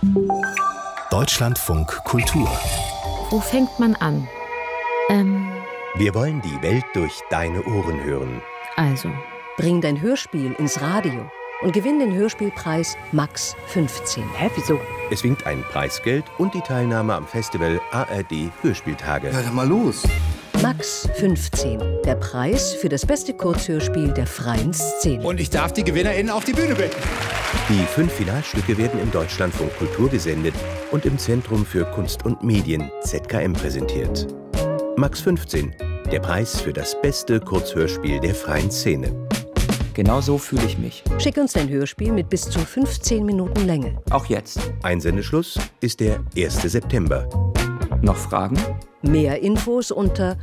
Deutschlandfunk Kultur. Wo fängt man an? Wir wollen die Welt durch deine Ohren hören. Also. Bring dein Hörspiel ins Radio und gewinn den Hörspielpreis Max 15. Hä, wieso? Es winkt ein Preisgeld und die Teilnahme am Festival ARD Hörspieltage. Ja, dann mal los. Max 15, der Preis für das beste Kurzhörspiel der freien Szene. Und ich darf die GewinnerInnen auf die Bühne bitten. Die 5 Finalstücke werden im Deutschlandfunk Kultur gesendet und im Zentrum für Kunst und Medien ZKM präsentiert. Max 15, der Preis für das beste Kurzhörspiel der freien Szene. Genau so fühle ich mich. Schick uns dein Hörspiel mit bis zu 15 Minuten Länge. Auch jetzt. Einsendeschluss ist der 1. September. Noch Fragen? Mehr Infos unter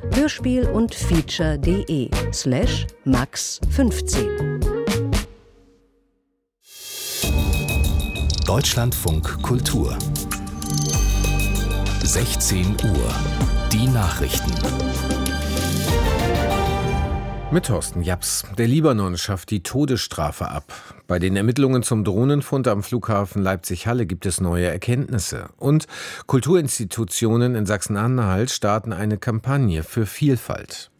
hörspielundfeature.de/max15. Deutschlandfunk Kultur. 16 Uhr. Die Nachrichten. Mit Thorsten Japs. Der Libanon schafft die Todesstrafe ab. Bei den Ermittlungen zum Drohnenfund am Flughafen Leipzig-Halle gibt es neue Erkenntnisse. Und Kulturinstitutionen in Sachsen-Anhalt starten eine Kampagne für Vielfalt.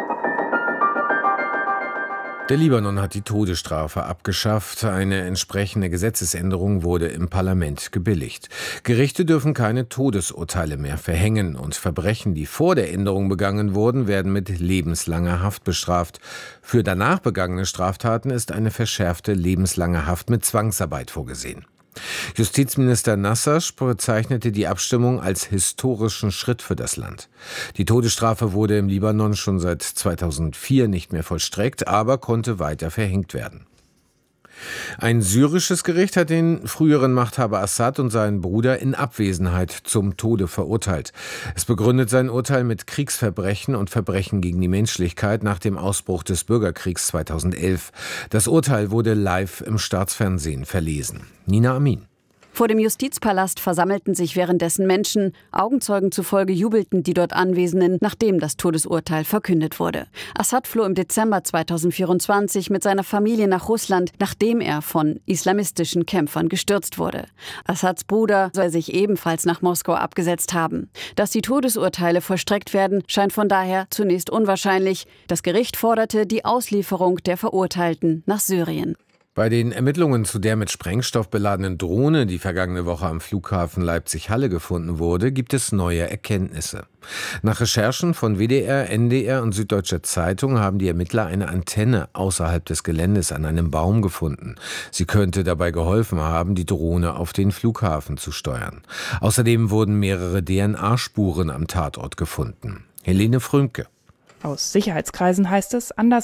Der Libanon hat die Todesstrafe abgeschafft. Eine entsprechende Gesetzesänderung wurde im Parlament gebilligt. Gerichte dürfen keine Todesurteile mehr verhängen und Verbrechen, die vor der Änderung begangen wurden, werden mit lebenslanger Haft bestraft. Für danach begangene Straftaten ist eine verschärfte lebenslange Haft mit Zwangsarbeit vorgesehen. Justizminister Nassasch bezeichnete die Abstimmung als historischen Schritt für das Land. Die Todesstrafe wurde im Libanon schon seit 2004 nicht mehr vollstreckt, aber konnte weiter verhängt werden. Ein syrisches Gericht hat den früheren Machthaber Assad und seinen Bruder in Abwesenheit zum Tode verurteilt. Es begründet sein Urteil mit Kriegsverbrechen und Verbrechen gegen die Menschlichkeit nach dem Ausbruch des Bürgerkriegs 2011. Das Urteil wurde live im Staatsfernsehen verlesen. Nina Amin. Vor dem Justizpalast versammelten sich währenddessen Menschen. Augenzeugen zufolge jubelten die dort Anwesenden, nachdem das Todesurteil verkündet wurde. Assad floh im Dezember 2024 mit seiner Familie nach Russland, nachdem er von islamistischen Kämpfern gestürzt wurde. Assads Bruder soll sich ebenfalls nach Moskau abgesetzt haben. Dass die Todesurteile vollstreckt werden, scheint von daher zunächst unwahrscheinlich. Das Gericht forderte die Auslieferung der Verurteilten nach Syrien. Bei den Ermittlungen zu der mit Sprengstoff beladenen Drohne, die vergangene Woche am Flughafen Leipzig-Halle gefunden wurde, gibt es neue Erkenntnisse. Nach Recherchen von WDR, NDR und Süddeutscher Zeitung haben die Ermittler eine Antenne außerhalb des Geländes an einem Baum gefunden. Sie könnte dabei geholfen haben, die Drohne auf den Flughafen zu steuern. Außerdem wurden mehrere DNA-Spuren am Tatort gefunden. Helene Frömke. Aus Sicherheitskreisen heißt es, anders